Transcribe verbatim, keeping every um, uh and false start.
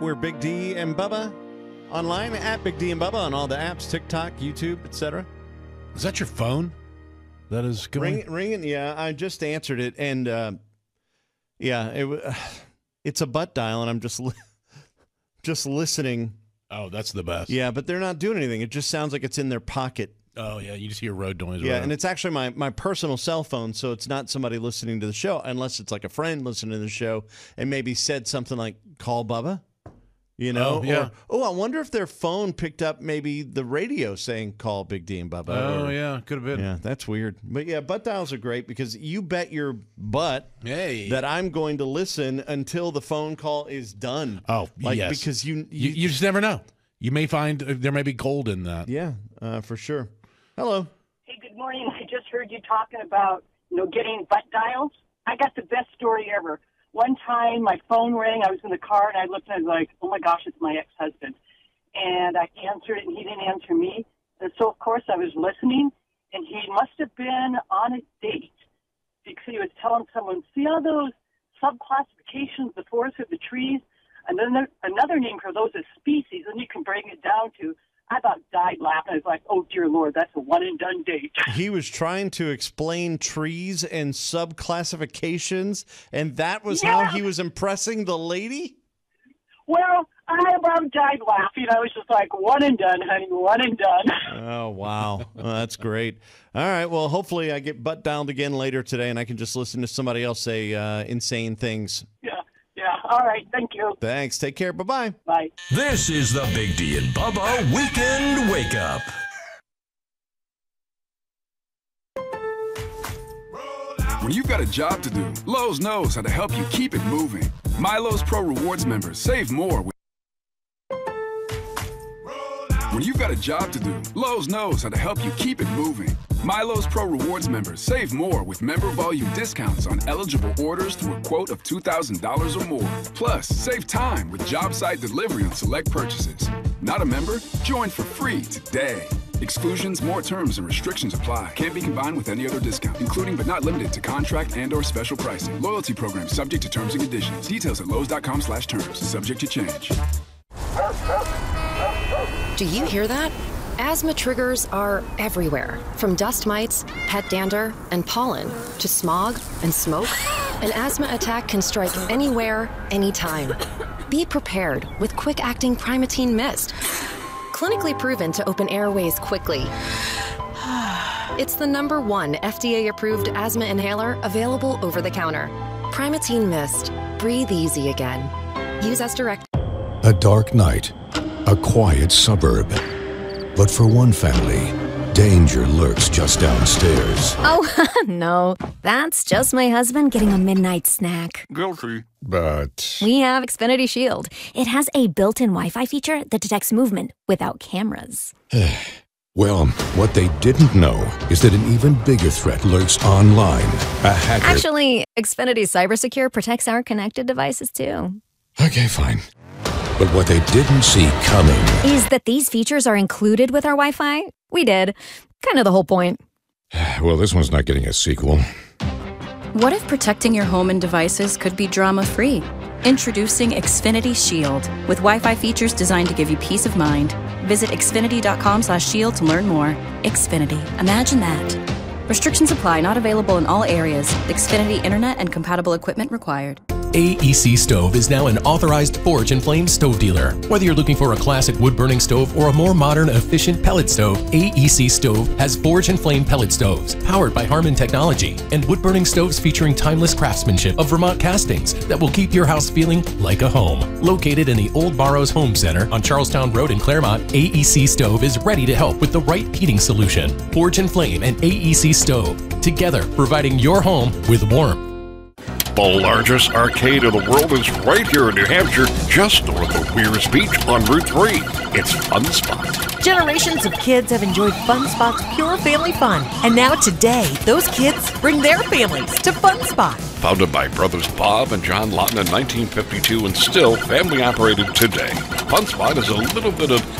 We're Big D and Bubba online at Big D and Bubba on all the apps, TikTok, YouTube, et cetera. Is that your phone that is going? Ring, ringing, yeah. I just answered it, and uh, yeah, it uh, it's a butt dial, and I'm just li- just listening. Oh, that's the best. Yeah, but they're not doing anything. It just sounds like it's in their pocket. Oh, yeah, you just hear road noise. Yeah, around. and it's actually my, my personal cell phone, so it's not somebody listening to the show, unless it's like a friend listening to the show and maybe said something like, call Bubba. You know? Oh, yeah. Or, oh, I wonder if their phone picked up maybe the radio saying call Big D and Bubba. Oh, or, yeah, could have been. Yeah, that's weird. But yeah, butt dials are great because you bet your butt hey. that I'm going to listen until the phone call is done. Oh, like, yes. Because you you, you, you just never know. You may find uh, there may be gold in that. Yeah, uh, for sure. Hello. Hey, good morning. I just heard you talking about, you know, getting butt dials. I got the best story ever. One time my phone rang, I was in the car, and I looked and I was like, oh, my gosh, it's my ex-husband. And I answered it, and he didn't answer me. And so, of course, I was listening, and he must have been on a date because he was telling someone, see all those sub-classifications, the forest or the trees? Another, another name for those is species, and you can bring it down to, I about died laughing. I was like, oh, dear Lord, that's a one-and-done date. He was trying to explain trees and sub-classifications, and that was yeah. how he was impressing the lady? Well, I about died laughing. I was just like, one and done, honey, one and done. Oh, wow. Well, that's great. All right, well, hopefully I get butt dialed again later today, and I can just listen to somebody else say uh, insane things. Yeah, yeah. All right, thank you. Thanks. Take care. Bye-bye. Bye. This is the Big D and Bubba Weekend Wake Up. When you've got a job to do, Lowe's knows how to help you keep it moving. My Lowe's Pro Rewards members save more. With when you've got a job to do, Lowe's knows how to help you keep it moving. My Lowe's Pro Rewards members save more with member volume discounts on eligible orders through a quote of two thousand dollars or more. Plus, save time with job site delivery on select purchases. Not a member? Join for free today. Exclusions, more terms, and restrictions apply. Can't be combined with any other discount, including but not limited to contract and or special pricing. Loyalty program subject to terms and conditions. Details at lowes.com slash terms. Subject to change. Do you hear that? Asthma triggers are everywhere, from dust mites, pet dander, and pollen, to smog and smoke. An asthma attack can strike anywhere, anytime. Be prepared with quick-acting Primatene Mist. Clinically proven to open airways quickly. It's the number one F D A-approved asthma inhaler available over the counter. Primatene Mist. Breathe easy again. Use as directed. A dark night, a quiet suburb. But for one family, danger lurks just downstairs. Oh, no. That's just my husband getting a midnight snack. Guilty. But we have Xfinity Shield. It has a built-in Wi-Fi feature that detects movement without cameras. well, what they didn't know is that an even bigger threat lurks online. A hacker. Actually, Xfinity CyberSecure protects our connected devices, too. Okay, fine. But what they didn't see coming is that these features are included with our Wi-Fi. We did. Kind of the whole point. Well, this one's not getting a sequel. What if protecting your home and devices could be drama-free? Introducing Xfinity Shield, with Wi-Fi features designed to give you peace of mind. Visit xfinity.com slash shield to learn more. Xfinity. Imagine that. Restrictions apply. Not available in all areas. Xfinity Internet and compatible equipment required. A E C Stove is now an authorized Forge and Flame stove dealer. Whether you're looking for a classic wood-burning stove or a more modern, efficient pellet stove, A E C Stove has Forge and Flame pellet stoves, powered by Harman Technology, and wood-burning stoves featuring timeless craftsmanship of Vermont castings that will keep your house feeling like a home. Located in the Old Barrows Home Center on Charlestown Road in Claremont, A E C Stove is ready to help with the right heating solution. Forge and Flame and A E C Stove, together providing your home with warmth. The largest arcade in the world is right here in New Hampshire, just north of Weirs Beach on Route three. It's Fun Spot. Generations of kids have enjoyed Fun Spot's pure family fun. And now today, those kids bring their families to Fun Spot. Founded by brothers Bob and John Lawton in nineteen fifty-two and still family operated today, Fun Spot is a little bit of